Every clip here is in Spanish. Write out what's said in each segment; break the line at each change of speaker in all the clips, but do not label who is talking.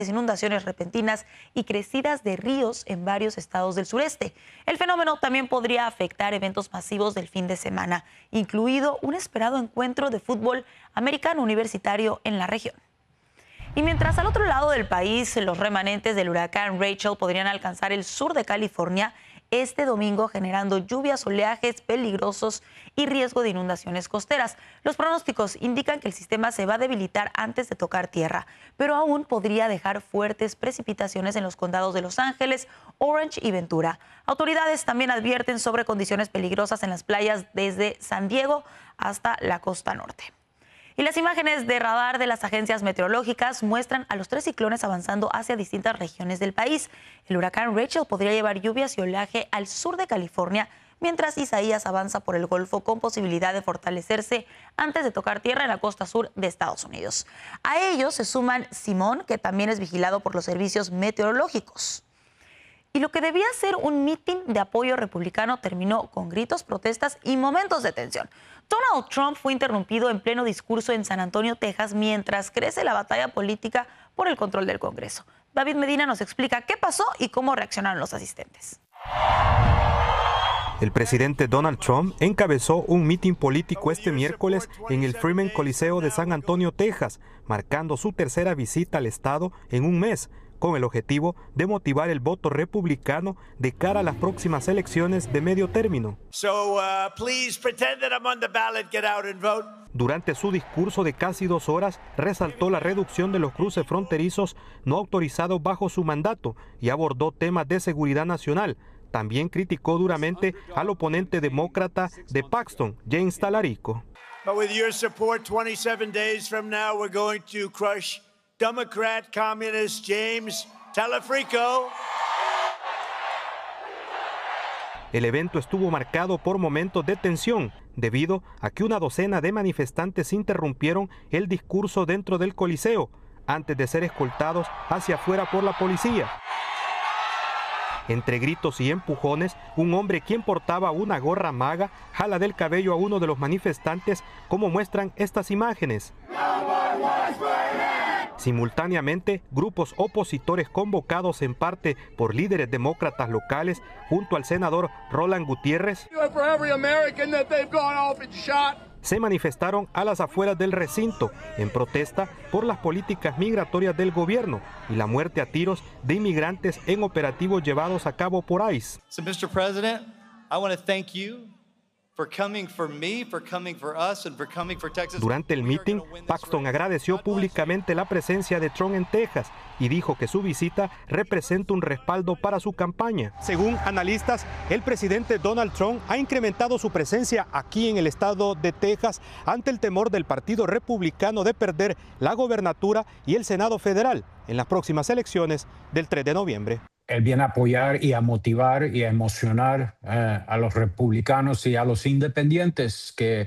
inundaciones repentinas y crecidas de ríos en varios estados del sureste. El fenómeno también podría afectar eventos masivos del fin de semana, incluido un esperado encuentro de fútbol americano universitario en la región. Y mientras al otro lado del país los remanentes del huracán Rachel podrían alcanzar el sur de California este domingo, generando lluvias, oleajes peligrosos y riesgo de inundaciones costeras. Los pronósticos indican que el sistema se va a debilitar antes de tocar tierra, pero aún podría dejar fuertes precipitaciones en los condados de Los Ángeles, Orange y Ventura. Autoridades también advierten sobre condiciones peligrosas en las playas desde San Diego hasta la costa norte. Y las imágenes de radar de las agencias meteorológicas muestran a los 3 ciclones avanzando hacia distintas regiones del país. El huracán Rachel podría llevar lluvias y oleaje al sur de California, mientras Isaías avanza por el Golfo con posibilidad de fortalecerse antes de tocar tierra en la costa sur de Estados Unidos. A ellos se suman Simón, que también es vigilado por los servicios meteorológicos. Y lo que debía ser un mitin de apoyo republicano terminó con gritos, protestas y momentos de tensión. Donald Trump fue interrumpido en pleno discurso en San Antonio, Texas, mientras crece la batalla política por el control del Congreso. David Medina nos explica qué pasó y cómo reaccionaron los asistentes.
El presidente Donald Trump encabezó un mitin político este miércoles en el Freeman Coliseo de San Antonio, Texas, marcando su tercera visita al estado en un mes, con el objetivo de motivar el voto republicano de cara a las próximas elecciones de medio término. Durante su discurso de casi 2 horas, resaltó la reducción de los cruces fronterizos no autorizados bajo su mandato y abordó temas de seguridad nacional. También criticó duramente al oponente demócrata de Paxton, James Talarico.
Democrat communist James Talarico.
El evento estuvo marcado por momentos de tensión debido a que una docena de manifestantes interrumpieron el discurso dentro del Coliseo antes de ser escoltados hacia afuera por la policía. Entre gritos y empujones, un hombre quien portaba una gorra maga jala del cabello a uno de los manifestantes, como muestran estas imágenes. Simultáneamente, grupos opositores convocados en parte por líderes demócratas locales, junto al senador Roland Gutiérrez, se manifestaron a las afueras del recinto en protesta por las políticas migratorias del gobierno y la muerte a tiros de inmigrantes en operativos llevados a cabo por ICE.
So, Mr. President, I want to thank you.
Durante el mitin, Paxton agradeció públicamente la presencia de Trump en Texas y dijo que su visita representa un respaldo para su campaña. Según analistas, el presidente Donald Trump ha incrementado su presencia aquí en el estado de Texas ante el temor del Partido Republicano de perder la gobernatura y el Senado federal en las próximas elecciones del 3 de noviembre.
Él viene a apoyar y a motivar y a emocionar a los republicanos y a los independientes que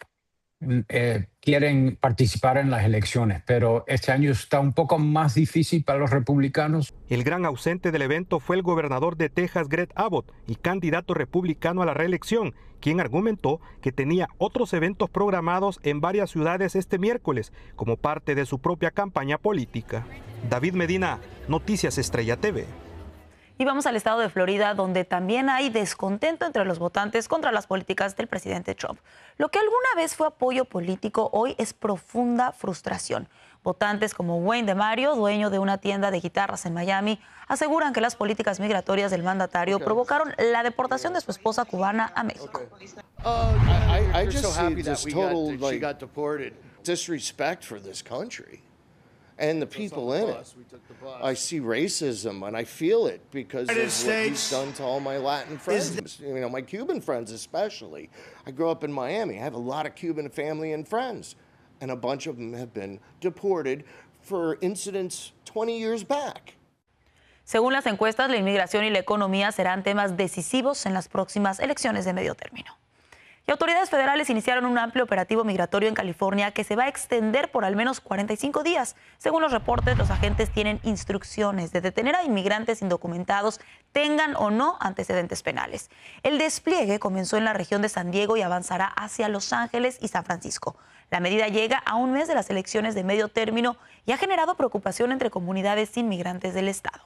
quieren participar en las elecciones, pero este año está un poco más difícil para los republicanos.
El gran ausente del evento fue el gobernador de Texas, Greg Abbott, y candidato republicano a la reelección, quien argumentó que tenía otros eventos programados en varias ciudades este miércoles como parte de su propia campaña política. David Medina, Noticias Estrella TV.
Y vamos al estado de Florida, donde también hay descontento entre los votantes contra las políticas del presidente Trump. Lo que alguna vez fue apoyo político, hoy es profunda frustración. Votantes como Wayne DeMario, dueño de una tienda de guitarras en Miami, aseguran que las políticas migratorias del mandatario provocaron la deportación de su esposa cubana a México.
I just see this total disrespect for this country. And the people in it. I see racism and I feel it because of what he's done to all my Latin friends, you know, my Cuban friends especially. I grew up in Miami. I have a lot of Cuban family and friends, and a bunch of them have been deported for incidents 20 years back.
Según las encuestas, la inmigración y la economía serán temas decisivos en las próximas elecciones de medio término. Y autoridades federales iniciaron un amplio operativo migratorio en California que se va a extender por al menos 45 días. Según los reportes, los agentes tienen instrucciones de detener a inmigrantes indocumentados, tengan o no antecedentes penales. El despliegue comenzó en la región de San Diego y avanzará hacia Los Ángeles y San Francisco. La medida llega a un mes de las elecciones de medio término y ha generado preocupación entre comunidades inmigrantes del estado.